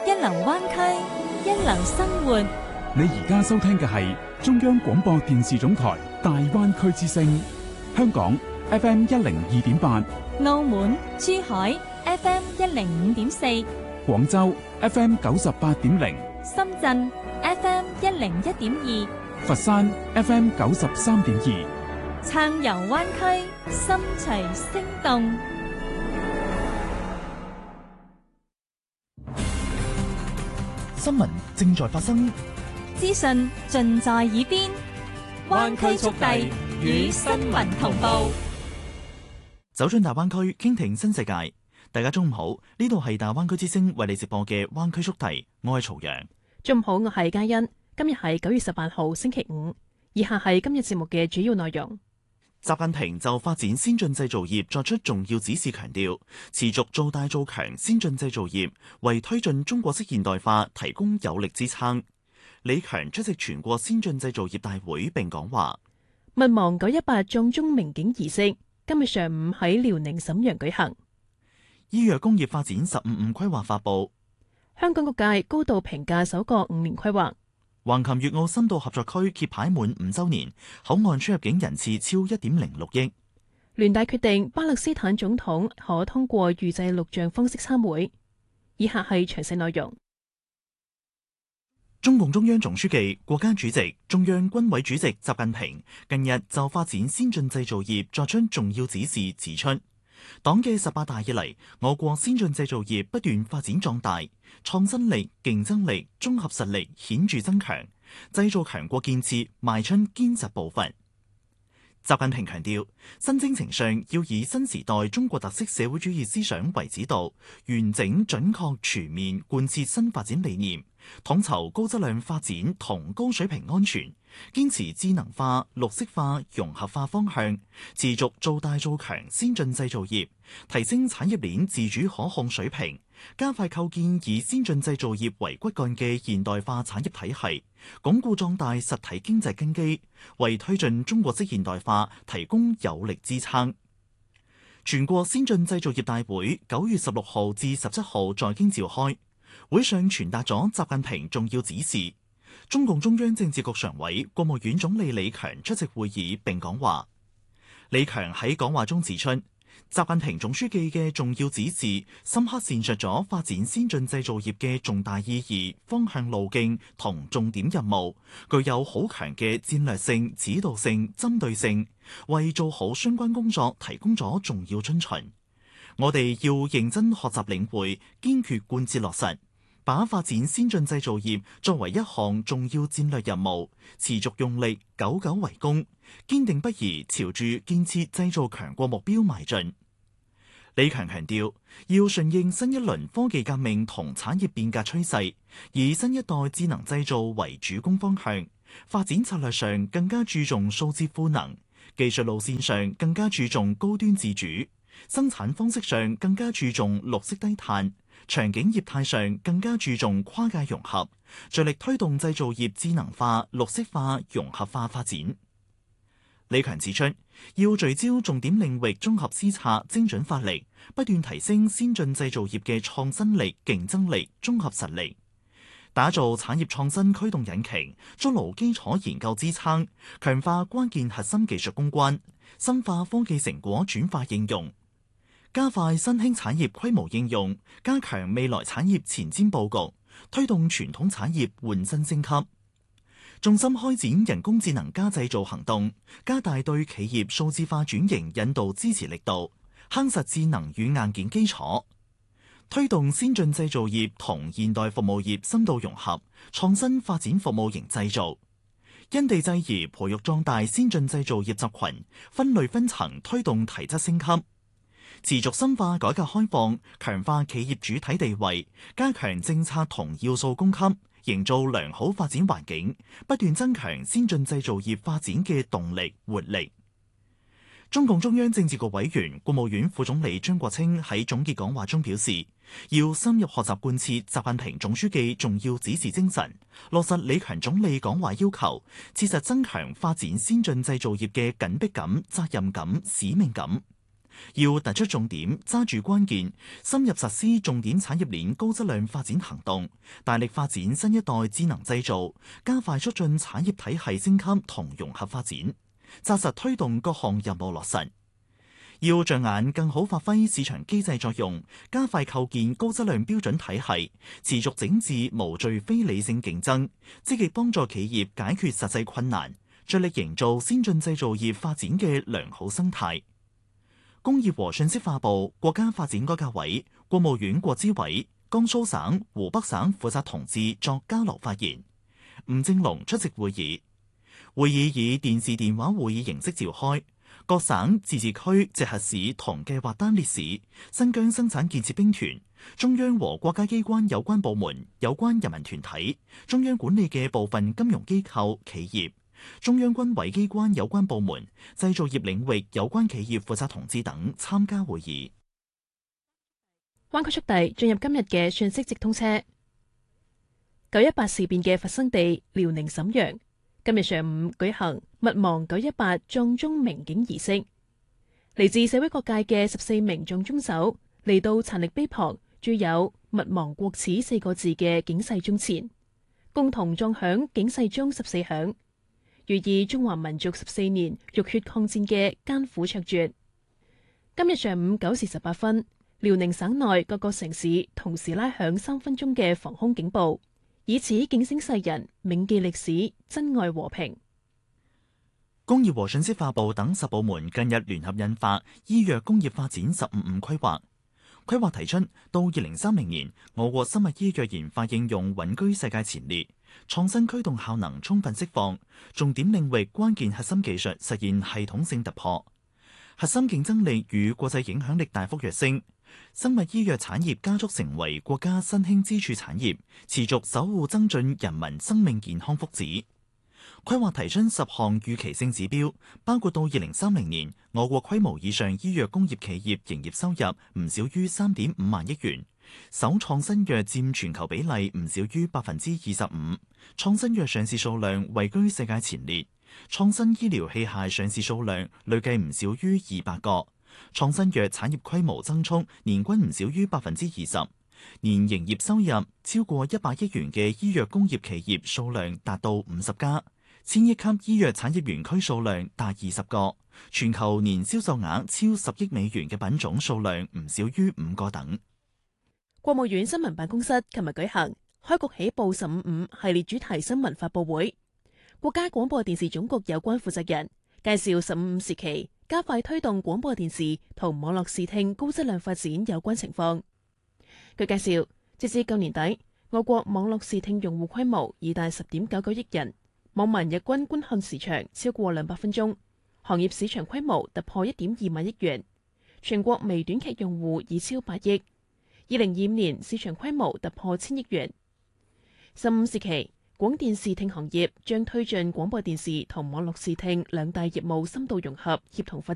一流灣區，一流生活。 你而家收聽嘅係中央廣播電視總台大灣區之聲，香港 FM 102.8， 澳門、珠海 FM 105.4， 廣州 FM 98.0， 深圳 FM 101.2， 佛山 FM 93.2， 暢遊灣區，心隨聲動。 新聞正在發生， 資訊盡在耳邊，灣區速遞與新聞同步。 走進大灣區，傾聽新世界。大家中午好，呢度係大灣區之聲為你直播嘅灣區速遞，我係曹陽。 中午好，我係嘉欣。今日係9月18號星期五，以下係今日節目嘅主要內容。 習近平就發展先進製造業作出重要指示，強調持續做大做強先進製造業，為推進中國式現代化提供有力支撐。李強出席全國先進製造業大會並講話。 勿忘918撞鐘鳴警儀式今日上午喺遼寧瀋陽舉行。 醫藥工業發展15規劃發佈。 香港各界高度評價首個5年規劃。 橫琴粵澳深度合作區揭牌滿5週年，口岸出入境人次超1.06億。 聯大決定巴勒斯坦總統可通過預製錄像方式參會。以下係詳細內容。 中共中央總書記、國家主席、中央軍委主席習近平近日就發展先進製造業作出重要指示，指出黨嘅18大以嚟，我國先進製造業不斷發展壯大，創新力、競爭力、綜合實力顯著增強，製造強國建設邁出堅實步伐。習近平強調，新征程上要以新時代中國特色社會主義思想為指導，完整、準確、全面貫徹新發展理念，統籌高質量發展同高水平安全，堅持智能化、綠色化、融合化方向，持續做大做強先進製造業，提升產業鏈自主可控水平，加快構建以先進製造業為骨幹嘅現代化產業體系，鞏固壯大實體經濟根基，為推進中國式現代化提供有力支撐。全國先進製造業大會9月16號至17號在京召開，會上傳達咗習近平重要指示。中共中央政治局常委、國務院總理李強出席會議並講話。李強喺講話中指出，習近平總書記嘅重要指示，深刻闡述咗發展先進製造業嘅重大意義、方向路徑同重點任務，具有好強嘅戰略性、指導性、針對性，為做好相關工作提供咗重要遵循。我哋要認真學習領會，堅決貫徹落實，把發展先進製造業作為一項重要戰略任務，持續用力，久久為功，堅定不移朝住建設製造強國目標邁進。李強強調，要順應新一輪科技革命同產業變革趨勢，以新一代智能製造為主攻方向，發展策略上更加注重數字賦能，技術路線上更加注重高端自主，生產方式上更加注重綠色低碳，場景業態上更加注重跨界融合，着力推動製造業智能化、綠色化、融合化發展。李強指出，要聚焦重點領域綜合施策，精準發力，不斷提升先進製造業嘅創新力、競爭力、綜合實力，打造產業創新驅動引擎，築牢基礎研究支撐，強化關鍵核心技術攻關，深化科技成果轉化應用，加快新興產業規模應用，加強未來產業前瞻佈局，推動傳統產業換新升級。重心開展人工智能加製造行動，加大對企業數字化轉型引導支持力度，夯實智能與硬件基礎，推動先進製造業同現代服務業深度融合，創新發展服務型製造，因地制宜培育壯大先進製造業集群，分類分層推動提質升級，持續深化改革開放，強化企業主體地位，加強政策同要素供給，營造良好發展環境，不斷增強先進製造業發展嘅動力活力。中共中央政治局委員、國務院副總理張國清喺總結講話中表示，要深入學習貫徹習近平總書記重要指示精神，落實李強總理講話要求，切實增強發展先進製造業嘅緊迫感、責任感、使命感。 要突出重點，揸住關鍵，深入實施重點產業鏈高質量發展行動，大力發展新一代智能製造，加快促進產業體系升級同融合發展，紮實推動各項任務落實。要着眼更好發揮市場機制作用，加快構建高質量標準體系，持續整治無序非理性競爭，積極幫助企業解決實際困難，着力營造先進製造業發展嘅良好生態。工業和信息化部、國家發展改革委、國務院國資委、江蘇省、湖北省負責同志作交流發言。吳正龍出席會議，會議以電視電話會議形式召開。各省、自治區、直轄市同計劃單列市、新疆生產建設兵團、中央和國家機關有關部門、有關人民團體、中央管理嘅部分金融機構、企業、中央軍委機關有關部門、製造業領域有關企業負責同志等參加會議。 灣區速遞進入今日嘅信息直通車。918事變嘅發生地遼寧瀋陽，今日上午舉行勿忘918撞鐘鳴景儀式，嚟自社會各界嘅14名撞鐘手嚟到殘曆碑旁鑄有勿忘國恥4個字嘅警世鐘前，共同撞響警世鐘14響，寓意中華民族14年浴血抗戰嘅艱苦卓絕。今日上午9時18分，遼寧省內各個城市同時拉響3分鐘嘅防空警報，以此警醒世人銘記歷史、珍愛和平。 工業和信息化部等10部門近日聯合印發《醫藥工業發展15+5規劃》。規劃提出，到2030年，我國生物醫藥研發應用穩居世界前列，創新驅動效能充分釋放，重點領域關鍵核心技術實現系統性突破，核心競爭力與國際影響力大幅躍升，生物醫藥產業加速成為國家新興支柱產業，持續守護增進人民生命健康福祉。規劃提出10項預期性指標，包括到2030年，我國規模以上醫藥工業企業營業收入唔少於3.5萬億元，首創新藥佔全球比例唔少於25%，創新藥上市數量位居世界前列，創新醫療器械上市數量累計唔少於200個，創新藥產業規模增速年均唔少於20%，年營業收入超過100億元嘅醫藥工業企業數量達到50家。千億級醫藥產業園區數量達20個，全球年銷售額超10億美元嘅品種數量唔少於5個等。 國務院新聞辦公室琴日舉行開局起步15.5系列主題新聞發佈會，國家廣播電視總局有關負責人介紹15.5時期加快推動廣播電視同網絡視聽高質量發展有關情況。據介紹，截至舊年底，我國網絡視聽用戶規模已達10.99億人。網民日均觀看時長超過200分鐘，行業市場規模突破1.2萬億元，全國微短劇用戶已超8億，2025年市場規模突破1000億元。15時期，廣電視聽行業將推進廣播電視同網絡視聽兩大業務深度融合協同發